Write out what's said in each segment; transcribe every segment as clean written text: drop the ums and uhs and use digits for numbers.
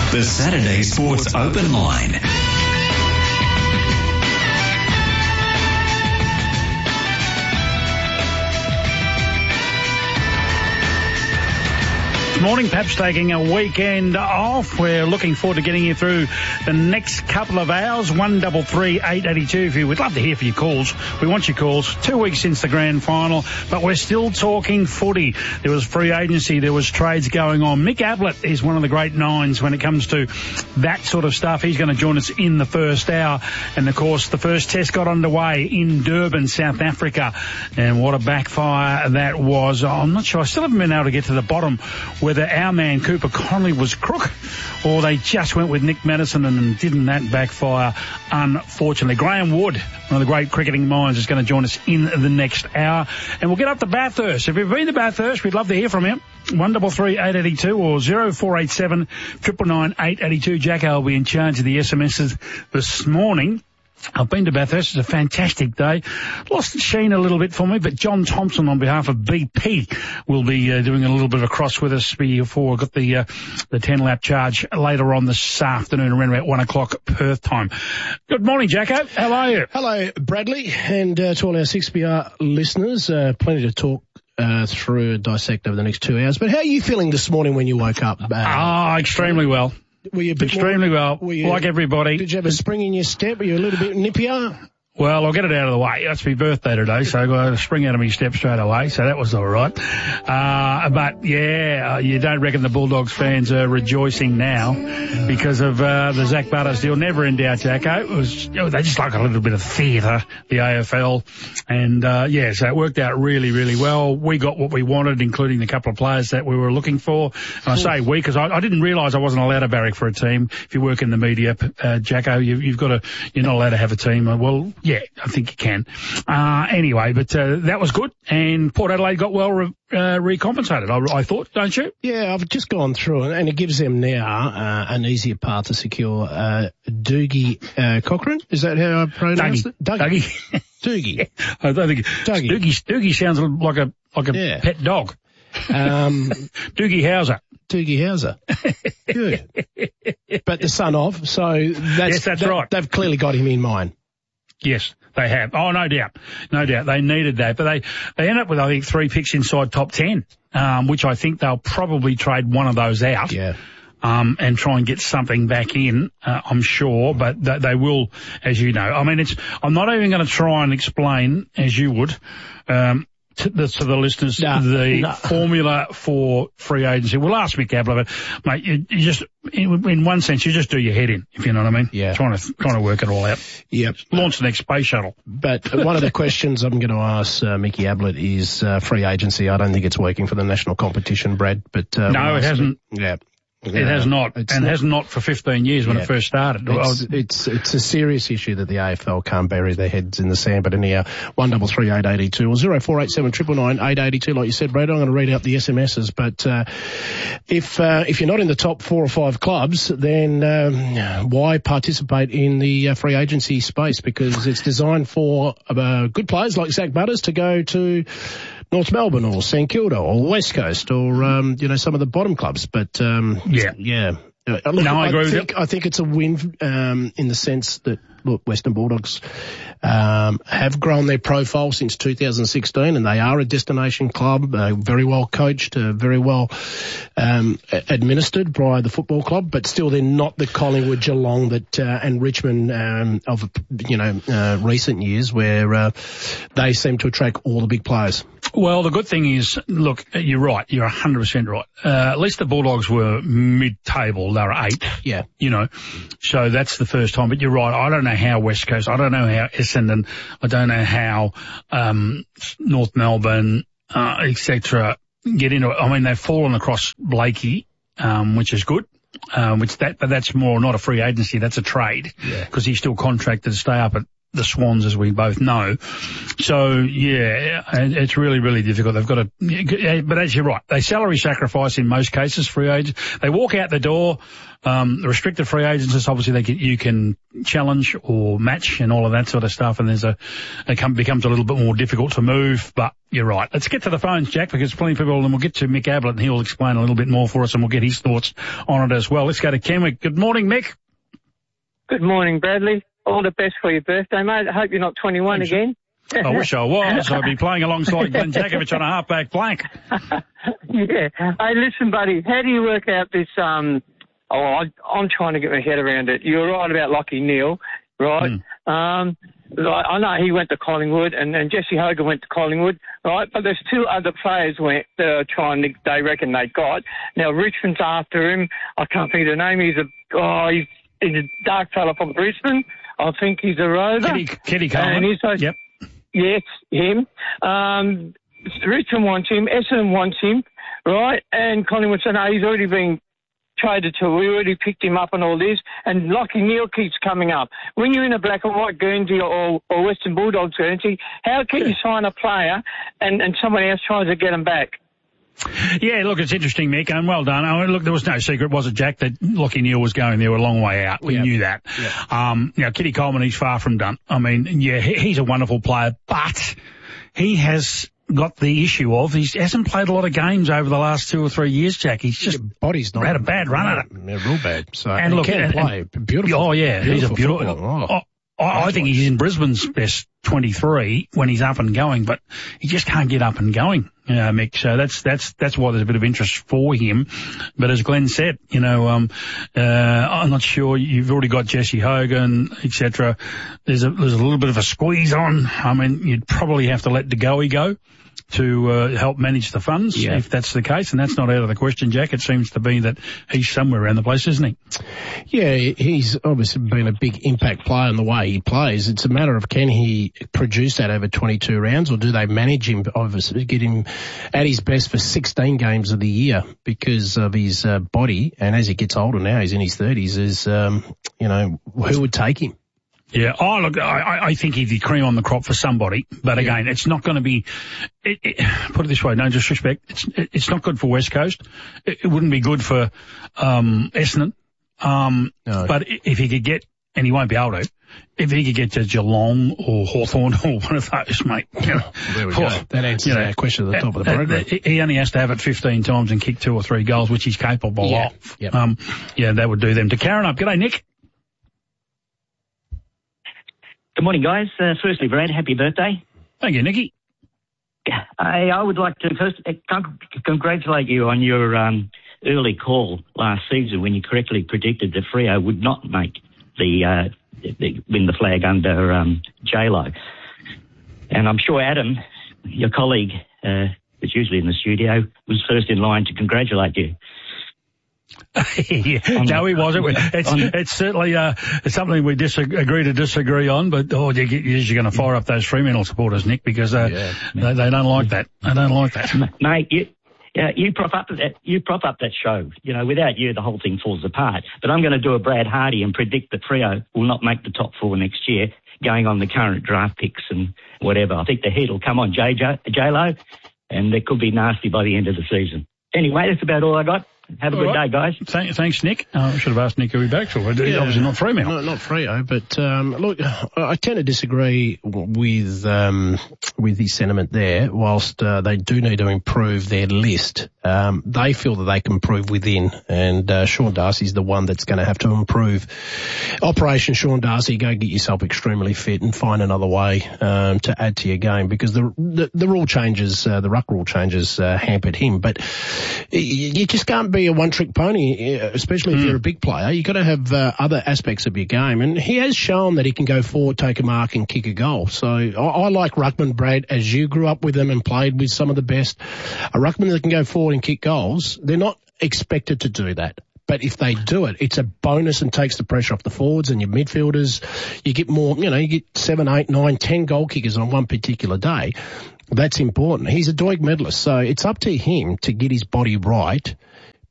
The Saturday Sports Open Line. Morning, perhaps taking a weekend off. We're looking forward to getting you through the next couple of hours. 133 882. We'd love to hear from your calls. We want your calls. 2 weeks since the grand final, but we're still talking footy. There was free agency. There was trades going on. Mick Ablett is one of the great nines when it comes to that sort of stuff. He's going to join us in the first hour. And, of course, the first test got underway in Durban, South Africa. And what a backfire that was. I'm not sure. I still haven't been able to get to the bottom whether our man Cooper Connolly was crook or they just went with Nick Madison and didn't that backfire, unfortunately. Graham Wood, one of the great cricketing minds, is going to join us in the next hour. And we'll get up to Bathurst. If you've been to Bathurst, we'd love to hear from you. 133 882 or 0487 999 882. Jacko will be in charge of the SMSs this morning. I've been to Bathurst. It's a fantastic day. Lost the sheen a little bit for me, but John Thompson on behalf of BP will be doing a little bit of a cross with us before we've got the 10-lap charge later on this afternoon around about 1 o'clock Perth time. Good morning, Jacko. How are you? Hello, Bradley, and to all our 6PR listeners, plenty to talk through and dissect over the next 2 hours. But how are you feeling this morning when you woke up? Extremely well. Were you extremely well, like everybody. Did you have a spring in your step? Were you a little bit nippier? Well, I'll get it out of the way. It's my birthday today, so I got a spring out of my step straight away, so that was all right. But yeah, you don't reckon the Bulldogs fans are rejoicing now because of the Zach Butters deal. Never in doubt, Jacko. It was, they just like a little bit of theatre, the AFL. And so it worked out really, really well. We got what we wanted, including the couple of players that we were looking for. And I say we because I didn't realise I wasn't allowed to barrack for a team. If you work in the media, Jacko, you're not allowed to have a team. Well, yeah, I think you can. Anyway, but that was good, and Port Adelaide got well recompensated, I thought, don't you? Yeah, I've just gone through it, and it gives them now an easier path to secure Doogie Cochrane. Is that how I pronounce it? Dougie. Doogie. I don't think Doogie sounds like a pet dog. Doogie Howser. Doogie Howser. Good. But the son of, so that's right. They've clearly got him in mind. Yes, they have. Oh, no doubt. No doubt. They needed that. But they end up with, I think, 3 picks inside top 10, which I think they'll probably trade one of those out. Yeah. And try and get something back in, I'm sure, but they will, as you know. I mean, I'm not even going to try and explain, as you would, to the listeners, the formula for free agency. We'll ask Mick Ablett, but mate, you just, in one sense, you just do your head in, if you know what I mean. Yeah. Trying to work it all out. Yep. Launch the next space shuttle. But one of the questions I'm going to ask Mickey Ablett is free agency. I don't think it's working for the national competition, Brad. But no, it hasn't. Yeah. It has not, and has not for 15 years when it first started. It's a serious issue that the AFL can't bury their heads in the sand. But anyhow, 133 882 or 0487 999 882. Like you said, Brad, I'm going to read out the SMSs. But if you're not in the top 4 or 5 clubs, then why participate in the free agency space? Because it's designed for good players like Zach Butters to go to North Melbourne or St Kilda or West Coast or, some of the bottom clubs. But, yeah. Look, I agree with you. I think it's a win, in the sense that, look, Western Bulldogs, have grown their profile since 2016 and they are a destination club, very well coached, very well, administered by the football club, but still they're not the Collingwood, Geelong and Richmond, of, recent years where, they seem to attract all the big players. Well, the good thing is, look, you're right. You're 100% right. At least the Bulldogs were mid-table. They were 8th. Yeah. So that's the first time. But you're right. I don't know how West Coast, I don't know how Essendon, I don't know how North Melbourne, etc. get into it. I mean, they've fallen across Blakey, which is good. But that's more not a free agency, that's a trade. Yeah. Because he's still contracted to stay up at the Swans, as we both know. So, yeah, it's really, really difficult. They've got to, but as you're right, they salary sacrifice in most cases, free agents. They walk out the door. The restricted free agents is obviously you can challenge or match and all of that sort of stuff, and it becomes a little bit more difficult to move, but you're right. Let's get to the phones, Jack, because plenty of people, and we'll get to Mick Ablett and he'll explain a little bit more for us and we'll get his thoughts on it as well. Let's go to Kenwick. Good morning, Mick. Good morning, Bradley. All the best for your birthday, mate. I hope you're not 21 again. I wish I was. I'd be playing alongside Glenn Jakovich on a halfback flank. Yeah. Hey, listen, buddy, how do you work out this, I'm trying to get my head around it. You're right about Lachie Neale, right? I know he went to Collingwood and Jesse Hogan went to Collingwood, right? But there's two other players they reckon they got. Now, Richmond's after him. I can't think of the name. He's a dark fella from Brisbane. I think he's a rover. Kitty Coleman. Yep. Yes, him. Richmond wants him. Essendon wants him, right? And Collingwood said, no, he's already been traded to. We already picked him up and all this. And Lachie Neale keeps coming up. When you're in a black and white Guernsey or Western Bulldogs Guernsey, how can you sign a player and someone else tries to get him back? Yeah, look, it's interesting, Mick, and well done. I mean, look, there was no secret, was it, Jack, that Lachie Neale was going there a long way out. We knew that. Now, Kitty Coleman, he's far from done. I mean, yeah, he's a wonderful player, but he has got the issue of he hasn't played a lot of games over the last 2 or 3 years, Jack. He's just body's not had a bad run at it. Yeah, real bad. So, and look, he can play. Beautiful. Oh, yeah, he's a beautiful. Oh. I think he's in Brisbane's best 23 when he's up and going, but he just can't get up and going, Mick. So that's why there's a bit of interest for him. But as Glenn said, I'm not sure. You've already got Jesse Hogan, etc. There's a little bit of a squeeze on. I mean, you'd probably have to let De Goey go to help manage the funds, if that's the case, and that's not out of the question, Jack. It seems to be that he's somewhere around the place, isn't he? Yeah, he's obviously been a big impact player in the way he plays. It's a matter of can he produce that over 22 rounds, or do they manage him, obviously, get him at his best for 16 games of the year because of his body, and as he gets older now, he's in his 30s, who would take him? Yeah. Oh, look, I think he'd be cream on the crop for somebody. But again, it's not going to be, put it this way, no disrespect, it's not good for West Coast. It wouldn't be good for, Essendon. No. But if he could get, and he won't be able to, if he could get to Geelong or Hawthorn or one of those, mate. There we go. That answers our question at the top of the program. He only has to have it 15 times and kick 2 or 3 goals, which he's capable of. Yep. That would do them. To Karen up. G'day, Nick. Good morning, guys. Firstly, Brad, happy birthday. Thank you, Nicky. I would like to first congratulate you on your early call last season when you correctly predicted that Freo would not make win the flag under J-Lo. And I'm sure Adam, your colleague, that's usually in the studio, was first in line to congratulate you. No, he wasn't. It's certainly something we agree to disagree on, but you're going to fire up those Fremantle supporters, Nick, because they don't like that. They don't like that. Mate, you prop up that show. Without you, the whole thing falls apart. But I'm going to do a Brad Hardy and predict that Freo will not make the top 4 next year, going on the current draft picks and whatever. I think the heat will come on J-Lo, and it could be nasty by the end of the season. Anyway, that's about all I got. Have a good day, guys. Thanks, Nick. I should have asked Nick who he back to. Obviously not Fremantle. No, not Freo, but look, I tend to disagree with his sentiment there. Whilst they do need to improve their list, they feel that they can improve within, and Sean Darcy's the one that's going to have to improve. Operation Sean Darcy, go get yourself extremely fit and find another way to add to your game, because the rule changes, the ruck rule changes hampered him, but you just can't be a one-trick pony, especially if you're a big player. You've got to have other aspects of your game, and he has shown that he can go forward, take a mark and kick a goal. So I like ruckman, Brad, as you grew up with them and played with some of the best. A ruckman that can go forward and kick goals, they're not expected to do that. But if they do it, it's a bonus and takes the pressure off the forwards and your midfielders. You get more, you get 7, 8, 9, 10 goal kickers on one particular day. That's important. He's a Doig medalist, so it's up to him to get his body right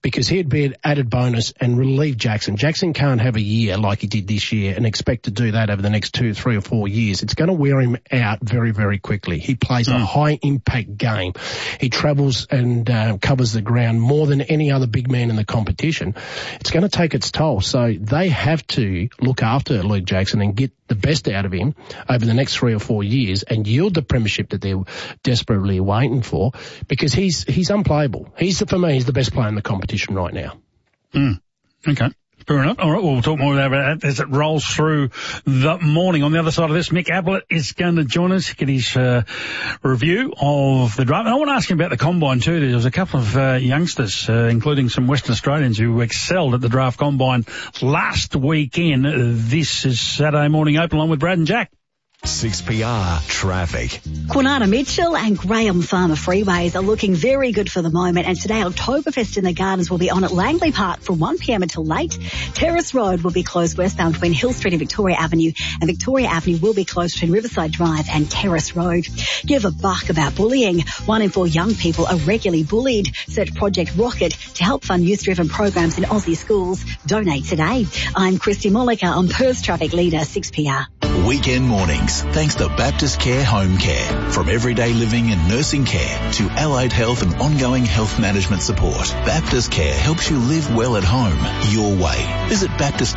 because he'd be an added bonus and relieve Jackson. Jackson can't have a year like he did this year and expect to do that over the next 2, 3 or 4 years. It's going to wear him out very, very quickly. He plays a high-impact game. He travels and covers the ground more than any other big man in the competition. It's going to take its toll. So they have to look after Luke Jackson and get the best out of him over the next 3 or 4 years and yield the premiership that they're desperately waiting for, because he's unplayable. For me, he's the best player in the competition right now. Okay. Fair enough. All right, we'll talk more about that as it rolls through the morning. On the other side of this, Mick Ablett is going to join us, get his review of the draft. And I want to ask him about the combine too. There was a couple of youngsters, including some Western Australians, who excelled at the draft combine last weekend. This is Saturday Morning Open along with Brad and Jack. 6PR Traffic. Kwinana Mitchell and Graham Farmer freeways are looking very good for the moment, and today Oktoberfest in the Gardens will be on at Langley Park from 1 p.m. until late. Terrace Road will be closed westbound between Hill Street and Victoria Avenue, and Victoria Avenue will be closed between Riverside Drive and Terrace Road. Give a buck about bullying. 1 in 4 young people are regularly bullied. Search Project Rocket to help fund youth-driven programs in Aussie schools. Donate today. I'm Christy Molliker on Perth's Traffic Leader 6PR. Weekend mornings, thanks to Baptist Care Home Care. From everyday living and nursing care to allied health and ongoing health management support, Baptist Care helps you live well at home, your way. Visit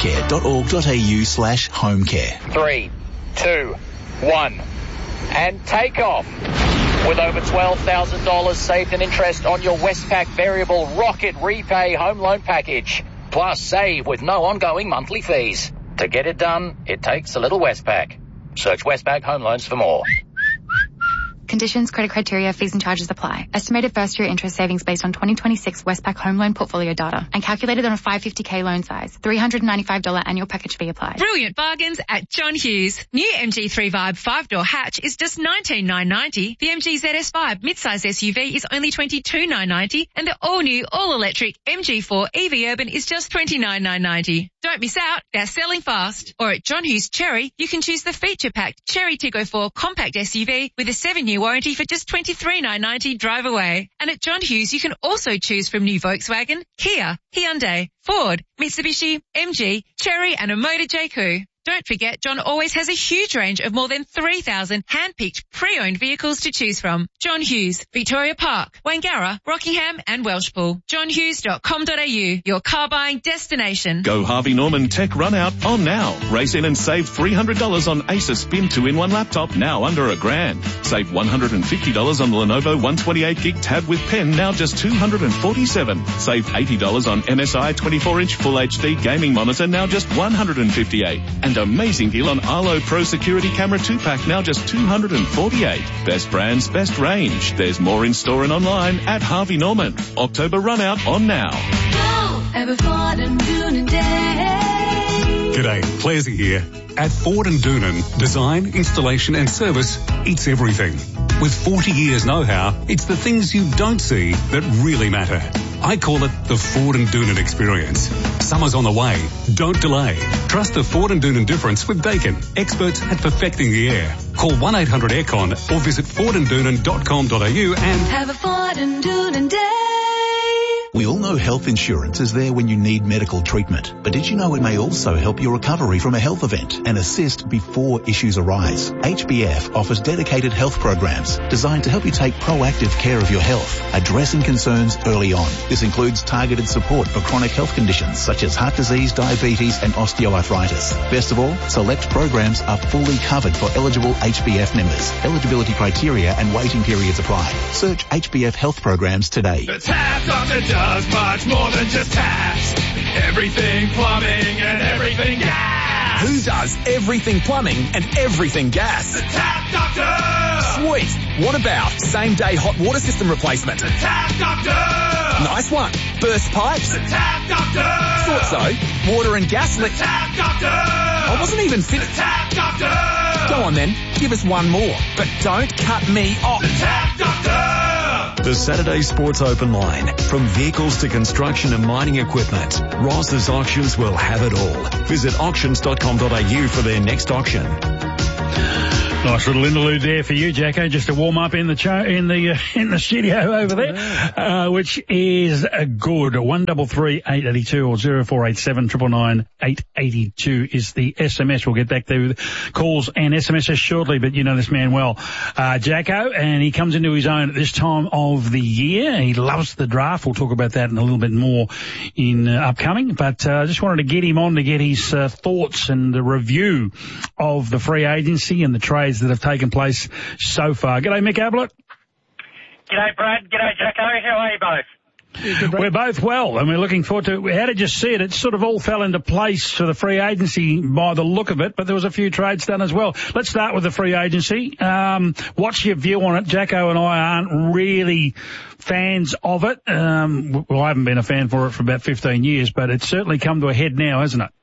baptistcare.org.au/homecare. 3, 2, 1, and take off. With over $12,000 saved in interest on your Westpac Variable Rocket Repay Home Loan Package. Plus save with no ongoing monthly fees. To get it done, it takes a little Westpac. Search Westpac Home Loans for more. Conditions, credit criteria, fees and charges apply. Estimated first-year interest savings based on 2026 Westpac home loan portfolio data and calculated on a 550k loan size. $395 annual package fee applied. Brilliant bargains at John Hughes. New MG3 Vibe 5-door hatch is just $19,990. The MG ZS Vibe midsize SUV is only $22,990, and the all-new, all-electric MG4 EV Urban is just $29,990. Don't miss out, they're selling fast. Or at John Hughes Cherry, you can choose the feature-packed Cherry Tiggo 4 compact SUV with a 7-year warranty for just $23,990 drive away. And at John Hughes, you can also choose from new Volkswagen, Kia, Hyundai, Ford, Mitsubishi, MG, Cherry and a Motor JQ. Don't forget, John always has a huge range of more than 3,000 hand-picked pre-owned vehicles to choose from. John Hughes, Victoria Park, Wangara, Rockingham and Welshpool. johnhughes.com.au, your car buying destination. Go Harvey Norman Tech Run Out on now. Race in and save $300 on Acer Spin 2-in-1 laptop, now under $1,000. Save $150 on the Lenovo 128GB tab with pen, now just $247. Save $80 on MSI 24-inch Full HD gaming monitor, now just $158. And amazing deal on Arlo Pro Security Camera 2-pack, now just $248. Best brands, best range. There's more in store and online at Harvey Norman. October run out on now. G'day, Clazy here. At Ford and Doonan, design, installation and service, it's everything. With 40 years know-how, it's the things you don't see that really matter. I call it the Ford and Doonan experience. Summer's on the way. Don't delay. Trust the Ford and Doonan difference with Dakin, experts at perfecting the air. Call 1-800-AIRCON or visit fordanddoonan.com.au and have a Ford and Doonan day. We all know health insurance is there when you need medical treatment, but did you know it may also help your recovery from a health event and assist before issues arise? HBF offers dedicated health programs designed to help you take proactive care of your health, addressing concerns early on. This includes targeted support for chronic health conditions such as heart disease, diabetes and osteoarthritis. Best of all, select programs are fully covered for eligible HBF members. Eligibility criteria and waiting periods apply. Search HBF health programs today. The Tap Doctor does much more than just taps. Everything plumbing and everything gas. Who does everything plumbing and everything gas? The Tap Doctor! Sweet. What about same-day hot water system replacement? The Tap Doctor! Nice one. Burst pipes? The Tap Doctor! Thought so. Water and gas leak? The Tap Doctor! I wasn't even finished. The Tap Doctor! Go on then. Give us one more. But don't cut me off. The Tap Doctor! The Saturday Sports Open Line. From vehicles to construction and mining equipment, Ross's Auctions will have it all. Visit auctions.com.au for their next auction. Nice little interlude there for you, Jacko, just to warm up in the studio over there, which is good. 133 882 or 0487 999 882 is the SMS. We'll get back to calls and SMSs shortly, but you know this man well, Jacko, and he comes into his own at this time of the year. He loves the draft. We'll talk about that in a little bit more in upcoming, but I just wanted to get him on to get his thoughts and the review of the free agency and the trades that have taken place so far. G'day, Mick Ablett. G'day, Brad. G'day, Jacko. How are you both? We're both well, and we're looking forward to it. How did you see it? It sort of all fell into place for the free agency by the look of it, but there was a few trades done as well. Let's start with the free agency. What's your view on it? Jacko and I aren't really fans of it. Well, I haven't been a fan for it for about 15 years, but it's certainly come to a head now, hasn't it?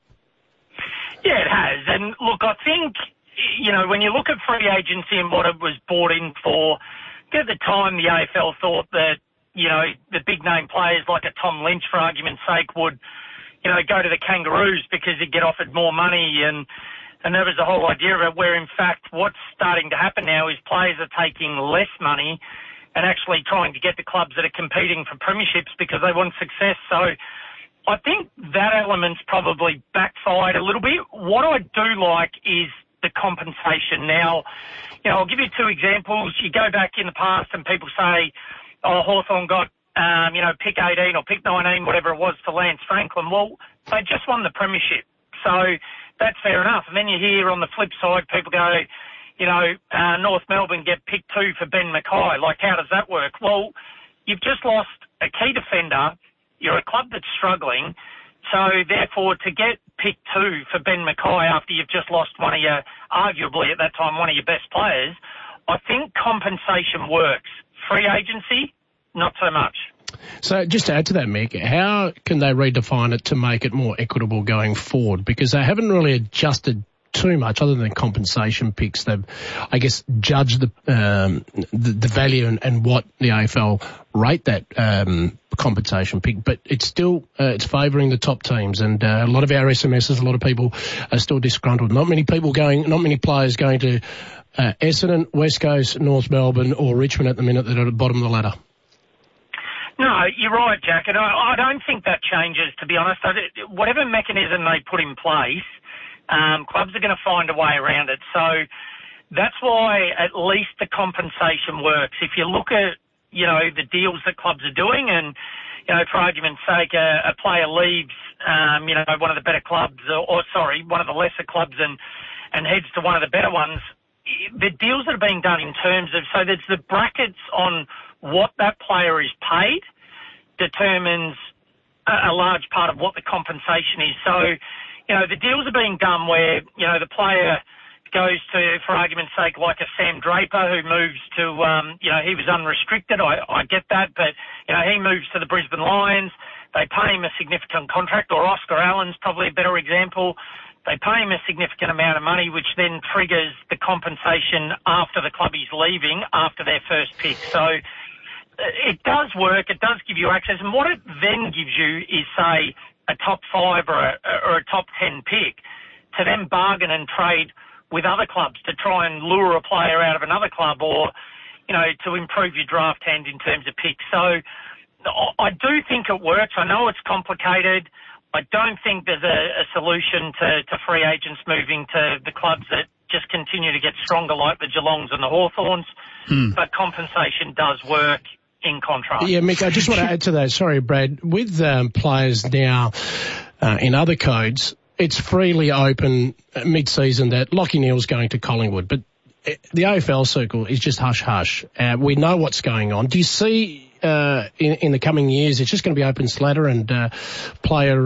Yeah, it has. And look, I think, you know, when you look at free agency and what it was bought in for, at the time the AFL thought that, you know, the big name players like a Tom Lynch, for argument's sake, would, you know, go to the Kangaroos because he'd get offered more money, and that was the whole idea of it, where in fact what's starting to happen now is players are taking less money and actually trying to get the clubs that are competing for premierships because they want success. So I think that element's probably backfired a little bit. What I do like is the compensation. Now, you know, I'll give you two examples. You go back in the past and people say, oh, Hawthorn got, you know, pick 18 or pick 19, whatever it was, for Lance Franklin. Well, they just won the premiership. So that's fair enough. And then you hear on the flip side, people go, you know, North Melbourne get pick 2 for Ben Mackay. Like, how does that work? Well, you've just lost a key defender. You're a club that's struggling. So, therefore, to get pick 2 for Ben Mackay after you've just lost one of your, arguably at that time, one of your best players, I think compensation works. Free agency, not so much. So just to add to that, Mick, how can they redefine it to make it more equitable going forward? Because they haven't really adjusted too much other than compensation picks. They've, I guess, judged the value and what the AFL rate that compensation pick, but it's still it's favouring the top teams, and a lot of our SMSs, a lot of people are still disgruntled. Not many players going to Essendon, West Coast, North Melbourne or Richmond at the minute that are at the bottom of the ladder. No, you're right, Jack, and I don't think that changes, to be honest. Whatever mechanism they put in place, clubs are going to find a way around it. So that's why at least the compensation works. If you look at, you know, the deals that clubs are doing, and, you know, for argument's sake, a player leaves, you know, one of the better clubs, one of the lesser clubs and heads to one of the better ones, the deals that are being done in terms of, so there's the brackets on what that player is paid determines a large part of what the compensation is. So, you know, the deals are being done where, you know, the player goes to, for argument's sake, like a Sam Draper who moves to, you know, he was unrestricted. I get that, but, you know, he moves to the Brisbane Lions. They pay him a significant contract, or Oscar Allen's probably a better example. They pay him a significant amount of money, which then triggers the compensation after the club is leaving, after their first pick. So it does work. It does give you access. And what it then gives you is, say, a top 5 or a top 10 pick to then bargain and trade with other clubs to try and lure a player out of another club, or, you know, to improve your draft hand in terms of picks. So I do think it works. I know it's complicated. I don't think there's a solution to free agents moving to the clubs that just continue to get stronger, like the Geelongs and the Hawthorns. But compensation does work in contrast. Yeah, Mick, I just want to add to that. Sorry, Brad. With players now in other codes, it's freely open mid-season that Lachie Neale's going to Collingwood. But the AFL circle is just hush-hush. We know what's going on. Do you see in the coming years it's just going to be open slather and player,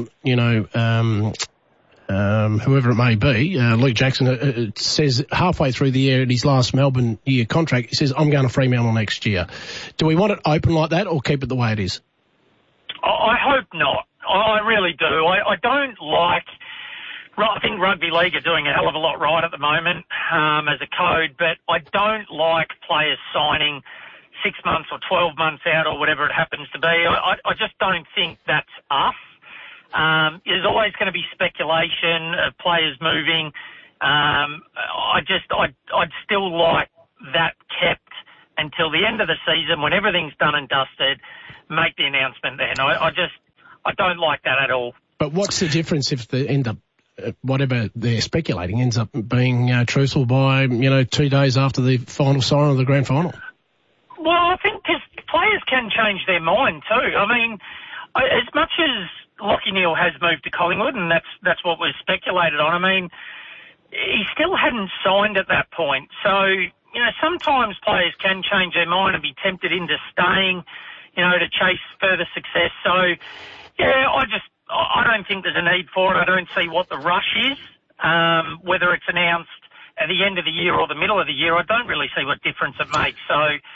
whoever it may be, Luke Jackson says halfway through the year in his last Melbourne year contract, he says, I'm going to Fremantle next year. Do we want it open like that or keep it the way it is? I hope not. I really do. I don't like... I think Rugby League are doing a hell of a lot right at the moment as a code, but I don't like players signing 6 months or 12 months out or whatever it happens to be. I just don't think that's us. There's always going to be speculation of players moving. I'd still like that kept until the end of the season when everything's done and dusted. Make the announcement then. I don't like that at all. But what's the difference if they end up, whatever they're speculating ends up being truthful by, 2 days after the final sign of the grand final? Well, I think because players can change their mind too. I mean, as much as Lachie Neale has moved to Collingwood, and that's what was speculated on, I mean, he still hadn't signed at that point. So, sometimes players can change their mind and be tempted into staying, to chase further success. So, yeah, I don't think there's a need for it. I don't see what the rush is, whether it's announced at the end of the year or the middle of the year. I don't really see what difference it makes. So,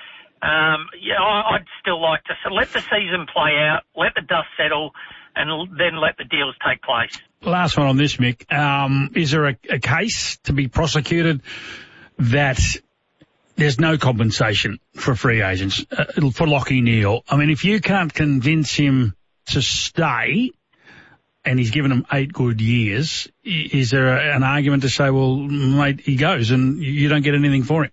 I'd still like to let the season play out, let the dust settle, and then let the deals take place. Last one on this, Mick. Is there a case to be prosecuted that there's no compensation for free agents for Lachie Neale? I mean, if you can't convince him to stay, and he's given him 8 good years, is there an argument to say, well, mate, he goes and you don't get anything for him?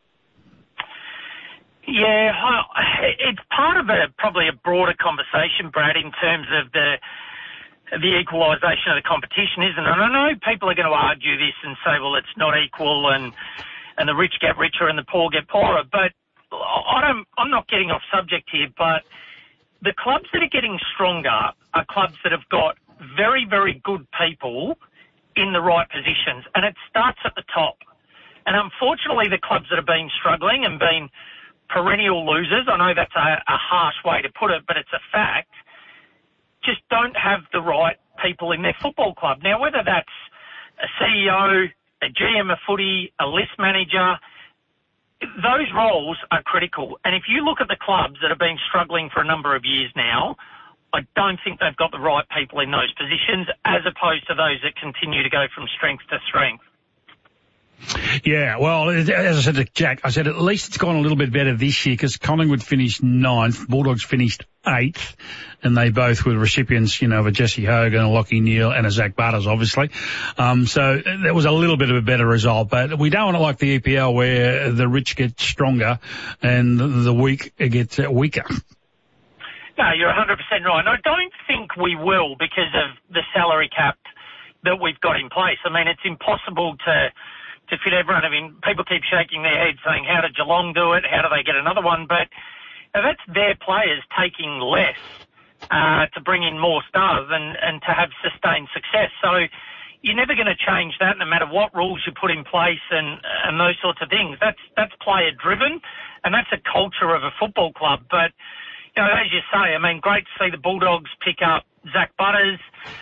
Yeah, it's part of probably a broader conversation, Brad, in terms of the equalisation of the competition, isn't it? And I know people are going to argue this and say, well, it's not equal and the rich get richer and the poor get poorer. But I'm not getting off subject here, but the clubs that are getting stronger are clubs that have got very, very good people in the right positions, and it starts at the top. And unfortunately, the clubs that have been struggling and been perennial losers, I know that's a harsh way to put it, but it's a fact, just don't have the right people in their football club. Now, whether that's a CEO, a GM of footy, a list manager, those roles are critical. And if you look at the clubs that have been struggling for a number of years now, I don't think they've got the right people in those positions, as opposed to those that continue to go from strength to strength. Yeah, well, as I said to Jack, I said at least it's gone a little bit better this year because Collingwood finished 9th, Bulldogs finished 8th, and they both were recipients, of a Jesse Hogan, a Lachie Neale, and a Zach Butters, obviously. So that was a little bit of a better result, but we don't want it like the EPL where the rich get stronger and the weak get weaker. No, you're 100% right. And I don't think we will because of the salary cap that we've got in place. I mean, it's impossible to fit everyone. I mean, people keep shaking their heads saying, how did Geelong do it? How do they get another one? But that's their players taking less to bring in more stars and to have sustained success. So you're never going to change that no matter what rules you put in place and those sorts of things. That's player driven, and that's a culture of a football club. But, as you say, I mean, great to see the Bulldogs pick up Zach Butters.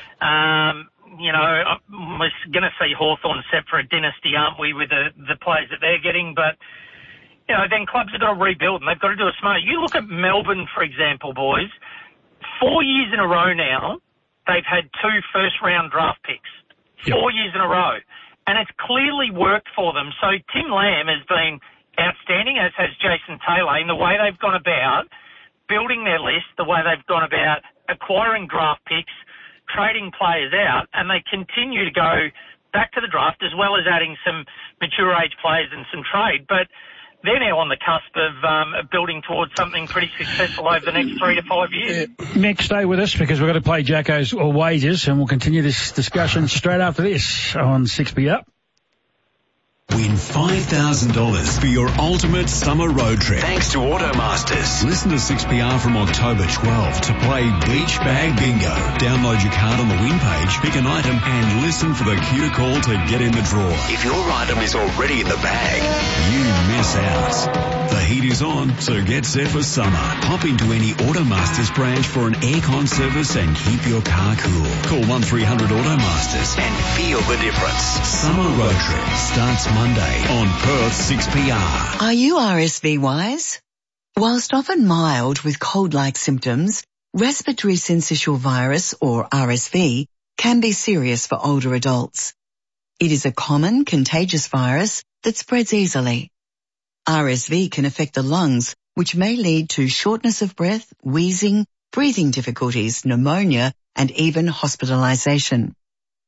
We're going to see Hawthorn set for a dynasty, aren't we, with the players that they're getting? But, then clubs have got to rebuild and they've got to do it smart. You look at Melbourne, for example, boys. 4 years in a row now, they've had 2 first-round draft picks. 4 years in a row. And it's clearly worked for them. So Tim Lamb has been outstanding, as has Jason Taylor, in the way they've gone about building their list, the way they've gone about acquiring draft picks, trading players out, and they continue to go back to the draft as well as adding some mature age players and some trade. But they're now on the cusp of building towards something pretty successful over the next 3 to 5 years. Mick, stay with us because we've got to play Jacko's wages, and we'll continue this discussion straight after this on 6B Up. Win $5,000 for your ultimate summer road trip. Thanks to Automasters. Listen to 6PR from October 12 to play Beach Bag Bingo. Download your card on the win page, pick an item, and listen for the cue to call to get in the draw. If your item is already in the bag, you miss out. The heat is on, so get set for summer. Pop into any Automasters branch for an aircon service and keep your car cool. Call 1300 Automasters and feel the difference. Summer road trip starts Monday on Perth 6PR. Are you RSV wise? Whilst often mild with cold-like symptoms, respiratory syncytial virus, or RSV, can be serious for older adults. It is a common contagious virus that spreads easily. RSV can affect the lungs, which may lead to shortness of breath, wheezing, breathing difficulties, pneumonia, and even hospitalization.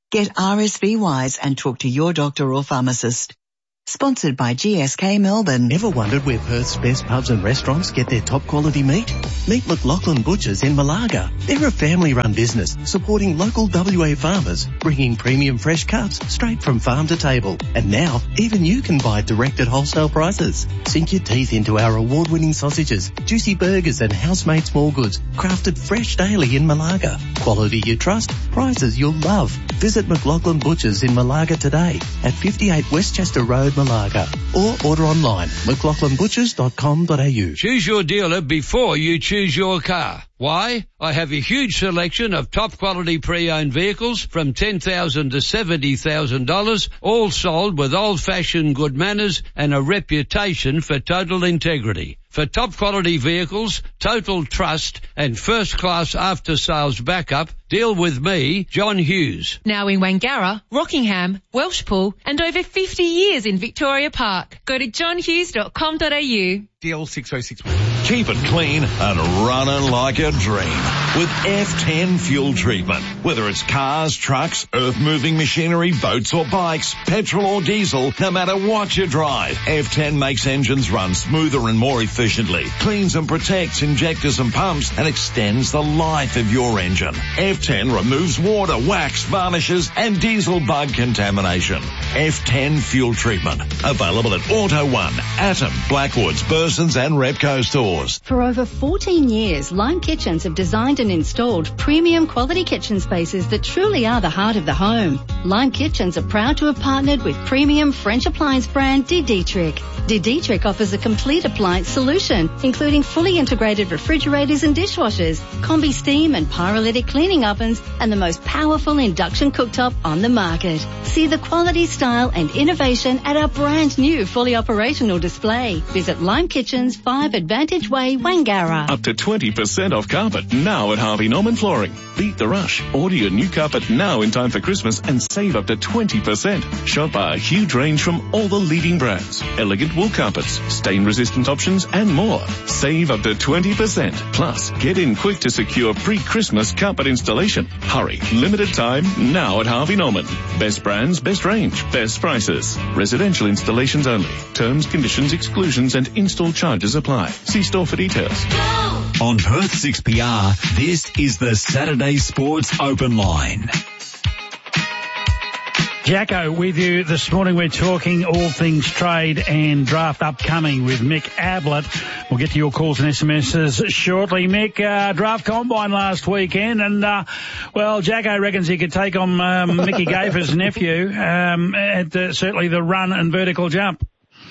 Get RSV wise and talk to your doctor or pharmacist. Sponsored by GSK Melbourne. Ever wondered where Perth's best pubs and restaurants get their top quality meat? Meet McLaughlin Butchers in Malaga. They're a family-run business supporting local WA farmers, bringing premium fresh cuts straight from farm to table. And now, even you can buy direct at wholesale prices. Sink your teeth into our award-winning sausages, juicy burgers and house-made small goods, crafted fresh daily in Malaga. Quality you trust, prices you'll love. Visit McLaughlin Butchers in Malaga today at 58 Westchester Road, Malaga, or order online mclaughlinbutchers.com.au. Choose your dealer before you choose your car. Why? I have a huge selection of top quality pre-owned vehicles from $10,000 to $70,000, all sold with old-fashioned good manners and a reputation for total integrity. For top quality vehicles, total trust and first class after sales backup, deal with me, John Hughes. Now in Wangara, Rockingham, Welshpool and over 50 years in Victoria Park. Go to johnhughes.com.au. DL606. Keep it clean and running like a dream with F10 fuel treatment. Whether it's cars, trucks, earth-moving machinery, boats or bikes, petrol or diesel, no matter what you drive, F10 makes engines run smoother and more efficiently, cleans and protects injectors and pumps, and extends the life of your engine. F10 removes water, wax, varnishes, and diesel bug contamination. F10 fuel treatment. Available at Auto One, Atom, Blackwoods, Burson's and Repco stores. For over 14 years, Lime Kitchens have designed and installed premium quality kitchen spaces that truly are the heart of the home. Lime Kitchens are proud to have partnered with premium French appliance brand De Dietrich. De Dietrich offers a complete appliance solution, including fully integrated refrigerators and dishwashers, combi steam and pyrolytic cleaning ovens, and the most powerful induction cooktop on the market. See the quality, style and innovation at our brand new fully operational display. Visit Lime Kitchens, 5 Advantage Way, Wangara. Up to 20% off carpet now at Harvey Norman Flooring. Beat the rush. Order your new carpet now in time for Christmas and save up to 20%. Shop our huge range from all the leading brands. Elegant wool carpets, stain-resistant options and more. Save up to 20%. Plus, get in quick to secure pre-Christmas carpet installation. Hurry. Limited time now at Harvey Norman. Best brands, best range, best prices. Residential installations only. Terms, conditions, exclusions and install charges apply. See store for details. On Perth 6PR, this is the Saturday Sports Open Line. Jacko with you this morning. We're talking all things trade and draft upcoming with Mick Ablett. We'll get to your calls and SMSs shortly. Mick, draft combine last weekend and, well, Jacko reckons he could take on Mickey Gaffer's nephew at certainly the run and vertical jump.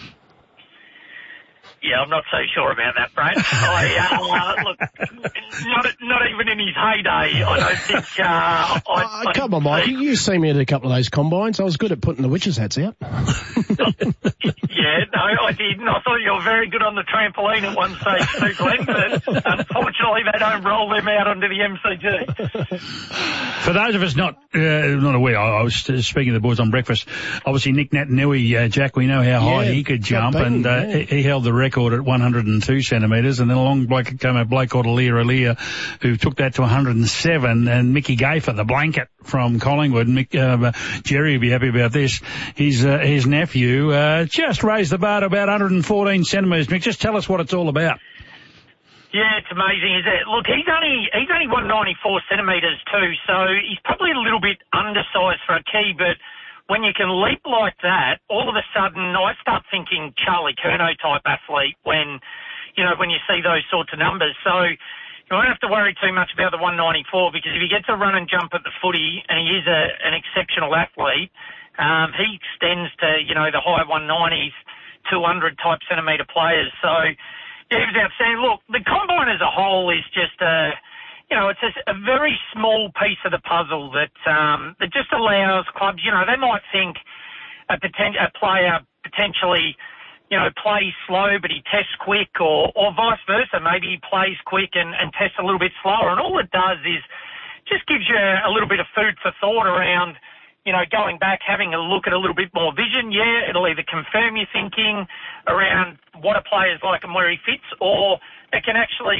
Yeah, I'm not so sure about that, Brad. Look, not even in his heyday, I don't think. Come on, Mike. You see me at a couple of those combines. I was good at putting the witches' hats out. Yeah, no, I didn't. I thought you were very good on the trampoline at one stage too, Glenn, but unfortunately they don't roll them out onto the MCG. For those of us not aware, I was speaking to the boys on breakfast. Obviously, Nick Natanui, Jack, we know how high he could jump, and he held the record at 102 centimetres, and then along came a bloke called Alia, who took that to 107, and Mickey Gaffer, the blanket from Collingwood, Jerry will be happy about this. His nephew just raised the bar to about 114 centimetres. Mick, just tell us what it's all about. Yeah, it's amazing, is it? Look, he's only 194 centimetres too, so he's probably a little bit undersized for a key, but when you can leap like that, all of a sudden I start thinking Charlie Curnow type athlete when you see those sorts of numbers. So you won't have to worry too much about the 194 because if he gets a run and jump at the footy and he is an exceptional athlete, he extends to, the high 190s, 200 type centimetre players. So yeah, he was outstanding. Look, the combine as a whole is just it's a very small piece of the puzzle that just allows clubs, they might think a player potentially, plays slow but he tests quick or vice versa. Maybe he plays quick and tests a little bit slower. And all it does is just gives you a little bit of food for thought around, going back, having a look at a little bit more vision. Yeah, it'll either confirm your thinking around what a player's like and where he fits, or it can actually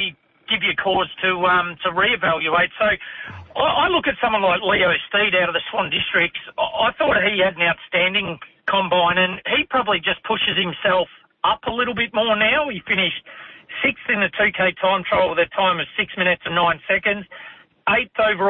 give you cause to reevaluate. So I look at someone like Leo Steed out of the Swan Districts. I thought he had an outstanding combine, and he probably just pushes himself up a little bit more now. He finished 6th in the 2K time trial with a time of 6 minutes and 9 seconds, 8th overall